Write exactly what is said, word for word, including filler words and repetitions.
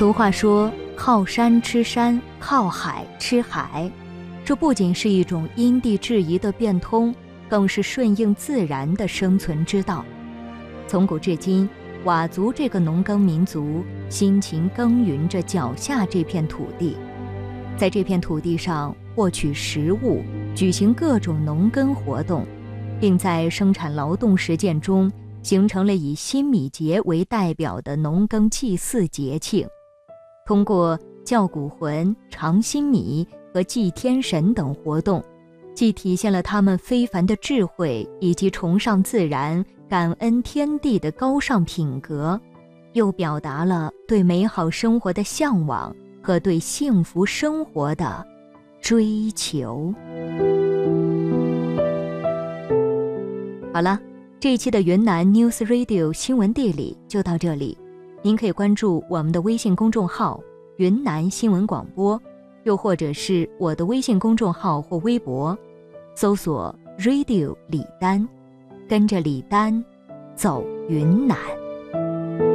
俗话说靠山吃山，靠海吃海，这不仅是一种因地制宜的变通，更是顺应自然的生存之道。从古至今，佤族这个农耕民族辛勤耕耘着脚下这片土地，在这片土地上获取食物，举行各种农耕活动，并在生产劳动实践中形成了以新米节为代表的农耕祭祀节庆。通过叫谷魂、尝新米和祭天神等活动，既体现了他们非凡的智慧以及崇尚自然、感恩天地的高尚品格，又表达了对美好生活的向往和对幸福生活的追求。好了，这一期的云南 News Radio 新闻地理就到这里。您可以关注我们的微信公众号云南新闻广播，又或者是我的微信公众号或微博，搜索 Radio 李丹，跟着李丹走云南。